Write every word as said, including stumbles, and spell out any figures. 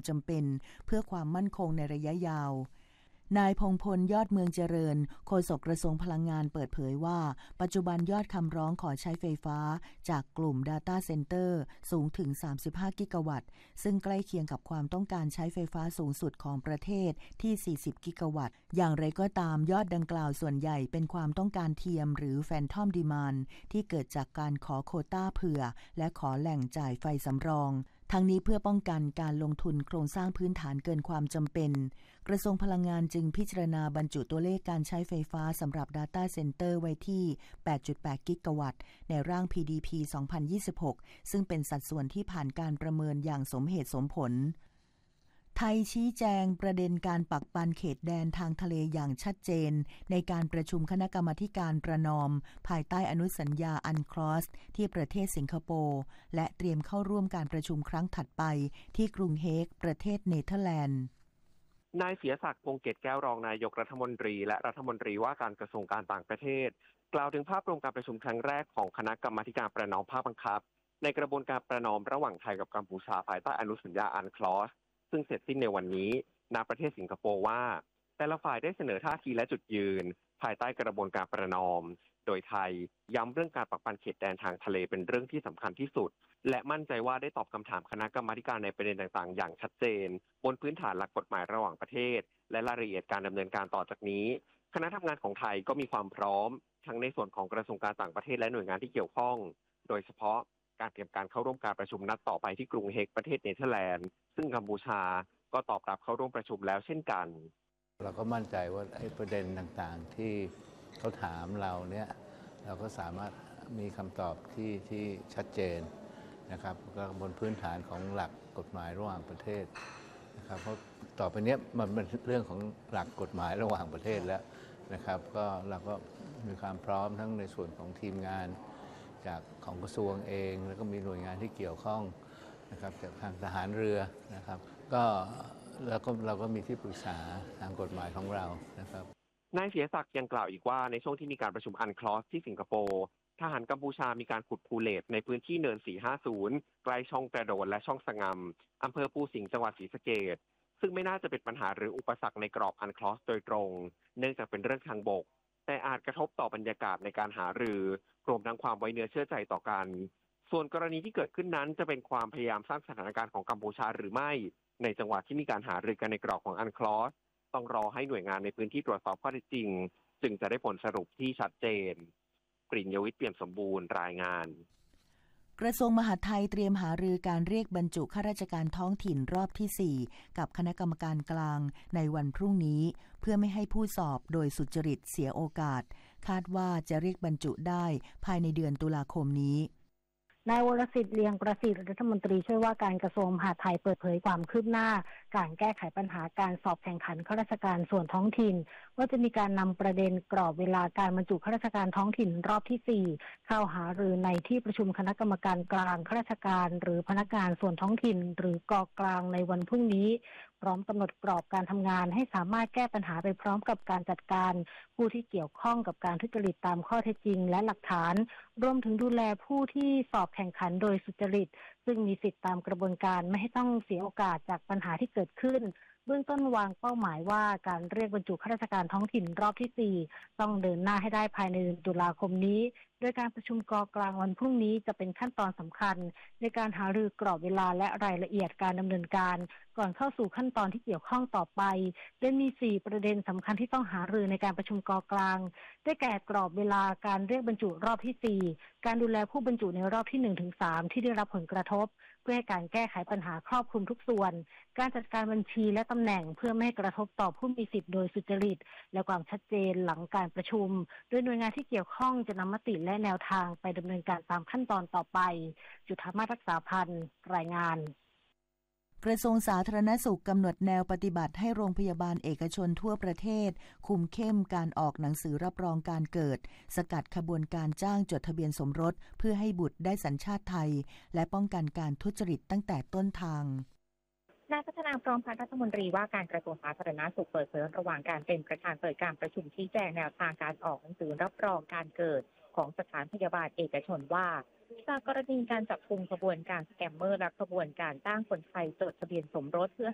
จำเป็นเพื่อความมั่นคงในระยะยาวนายพงพลยอดเมืองเจริญโฆษกกระทรวงพลังงานเปิดเผยว่าปัจจุบันยอดคำร้องขอใช้ไฟฟ้าจากกลุ่ม Data Center สูงถึงสามสิบห้ากิกะวัตต์ซึ่งใกล้เคียงกับความต้องการใช้ไฟฟ้าสูงสุดของประเทศที่สี่สิบกิกะวัตต์อย่างไรก็ตามยอดดังกล่าวส่วนใหญ่เป็นความต้องการเทียมหรือ Phantom Demand ที่เกิดจากการขอโควต้าเผื่อและขอแหล่งจ่ายไฟสำรองทั้งนี้เพื่อป้องกันการลงทุนโครงสร้างพื้นฐานเกินความจำเป็นกระทรวงพลังงานจึงพิจารณาบรรจุตัวเลขการใช้ไฟฟ้าสำหรับ Data Center ไว้ที่ แปดจุดแปดกิกะวัตต์ในร่าง พี ดี พี สองพันยี่สิบหกซึ่งเป็นสัดส่วนที่ผ่านการประเมินอย่างสมเหตุสมผลไทยชี้แจงประเด็นการปักปันเขตแดนทางทะเลอย่างชัดเจนในการประชุมคณะกรรมาการประนอมภายใต้อนุสัญญาอันคลอสที่ประเทศสิงคโปร์และเตรียมเข้าร่วมการประชุมครั้งถัดไปที่กรุงเฮกประเทศเนเธอร์แลนด์นายเสียศักดิ์ วงเกตแก้วรองนายกรัฐมนตรีและรัฐมนตรีว่าการกระทรวงการต่างประเทศกล่าวถึงภาพรวมการประชุมครั้งแรกของคณะกรรมาการประนอมภาคบังคับในกระบวนการประนอมระหว่างไทยกับกัมพูชาภายใต้อนุสัญญาอันคลอสซึ่งเสร็จสิ้นในวันนี้ณประเทศสิงคโปร์ว่าแต่ละฝ่ายได้เสนอท่าทีและจุดยืนภายใต้กระบวนการประนอมโดยไทยย้ำเรื่องการปักปันเขตแดนทางทะเลเป็นเรื่องที่สำคัญที่สุดและมั่นใจว่าได้ตอบคำถามคณะกรรมาการในประเด็นต่างๆอย่างชัดเจนบนพื้นฐานหลักกฎหมายระหว่างประเทศและรายละเอียดการดำเนินการต่อจากนี้คณะทำงานของไทยก็มีความพร้อมทั้งในส่วนของกระทรวงการต่างประเทศและหน่วยงานที่เกี่ยวข้องโดยเฉพาะการเตรียมการเข้าร่วมการประชุมนัดต่อไปที่กรุงเฮกประเทศเนเธอร์แลนด์ซึ่งกัมพูชาก็ตอบรับเข้าร่วมประชุมแล้วเช่นกันเราก็มั่นใจว่าไอ้ประเด็นต่างๆที่เขาถามเราเนี่ยเราก็สามารถมีคำตอบที่ที่ชัดเจนนะครับก็บนพื้นฐานของหลักกฎหมายระหว่างประเทศนะครับเพราะต่อไปนี้มันเป็นเรื่องของหลักกฎหมายระหว่างประเทศแล้วนะครับก็เราก็มีความพร้อมทั้งในส่วนของทีมงานจากของกระทรวงเองแล้วก็มีหน่วยงานที่เกี่ยวข้องนะครับจากทางทหารเรือนะครับก็แล้วก็เราก็มีที่ปรึกษาทางกฎหมายของเรานะครับนายเสียศักดิ์ยังกล่าวอีกว่าในช่วงที่มีการประชุมอันคลอสที่สิงคโปร์ทหารกัมพูชามีการขุดพูเลตในพื้นที่เนินสี่ห้าศูนย์ใกล้ช่องกระโดดและช่องสงำอำเภอภูสิงห์จังหวัดศรีสะเกษซึ่งไม่น่าจะเป็นปัญหาหรืออุปสรรคในกรอบอันคลอสโดยตรงเนื่องจากเป็นเรื่องทางบกแต่อาจกระทบต่อบรรยากาศในการหารือรวมทั้งความไว้เนื้อเชื่อใจต่อกันส่วนกรณีที่เกิดขึ้นนั้นจะเป็นความพยายามสร้างสถานการณ์ของกัมพูชาหรือไม่ในจังหวะที่มีการหารือกันในกรอบของอันคลอสต้องรอให้หน่วยงานในพื้นที่ตรวจสอบข้อเท็จจริงจึงจะได้ผลสรุปที่ชัดเจนกฤษยวิทย์ เปี่ยมสมบูรณ์รายงานกระทรวงมหาดไทยเตรียมหารือการเรียกบรรจุข้าราชการท้องถิ่นรอบที่สี่กับคณะกรรมการกลางในวันพรุ่งนี้เพื่อไม่ให้ผู้สอบโดยสุจริตเสียโอกาสคาดว่าจะเรียกบรรจุได้ภายในเดือนตุลาคมนี้นายวรสิทธิ์เลียงประสิทธิ์รัฐมนตรีช่วยว่าการกระทรวงมหาดไทยเปิดเผยความคืบหน้าการแก้ไขปัญหาการสอบแข่งขันข้าราชการส่วนท้องถิ่นว่าจะมีการนำประเด็นกรอบเวลาการบรรจุข้าราชการท้องถิ่นรอบที่สี่เข้าหารือในที่ประชุมคณะกรรมการกลางข้าราชการหรือพนักงานส่วนท้องถิ่นหรือกกลางในวันพรุ่งนี้พร้อมกำหนดกรอบการทำงานให้สามารถแก้ปัญหาไปพร้อมกับการจัดการผู้ที่เกี่ยวข้องกับการทุจริตตามข้อเท็จจริงและหลักฐานรวมถึงดูแลผู้ที่สอบแข่งขันโดยสุจริตซึ่งมีสิทธิตามกระบวนการไม่ให้ต้องเสียโอกาสจากปัญหาที่เกิดขึ้นเบื้องต้นวางเป้าหมายว่าการเรียกบรรจุข้าราชการท้องถิ่นรอบที่สี่ต้องเดินหน้าให้ได้ภายในเดือนตุลาคมนี้โดยการประชุมกกลางวันพรุ่งนี้จะเป็นขั้นตอนสำคัญในการหารือกรอบเวลาและรายละเอียดการดำเนินการก่อนเข้าสู่ขั้นตอนที่เกี่ยวข้องต่อไปโดยมีสี่ประเด็นสำคัญที่ต้องหารือในการประชุมกกลางได้แก่กรอบเวลาการเรียกบรรจุรอบที่สี่การดูแลผู้บรรจุในรอบที่ หนึ่งถึงสาม ที่ได้รับผลกระทบเพื่อให้การแก้ไขปัญหาครอบคลุมทุกส่วนการจัดการบัญชีและตำแหน่งเพื่อไม่ให้กระทบต่อผู้มีสิทธิโดยสุจริตและความชัดเจนหลังการประชุมโดยหน่วยงานที่เกี่ยวข้องจะนำมติและแนวทางไปดำเนินการตามขั้นตอนต่อไปจุฑามาศรักษาพันธ์รายงานกระทรวงสาธารณสุขกำหนดแนวปฏิบัติให้โรงพยาบาลเอกชนทั่วประเทศคุมเข้มการออกหนังสือรับรองการเกิดสกัดขบวนการจ้างจดทะเบียนสมรสเพื่อให้บุตรได้สัญชาติไทยและป้องกันการทุจริตตั้งแต่ต้นทางนายพัฒนาพร้อมพัฒน์รัฐมนตรีว่าการกระทรวงสาธารณสุขเปิดเผยระหว่างการเป็นประธานเปิดการประชุมชี้แจงแนวทางการออกหนังสือรับรองการเกิดของสถานพยาบาลเอกชนว่าจากกรณีการจับกุมขบวนการสแกมเมอร์และขบวนการจ้างคนไทยจดทะเบียนสมรสเพื่อ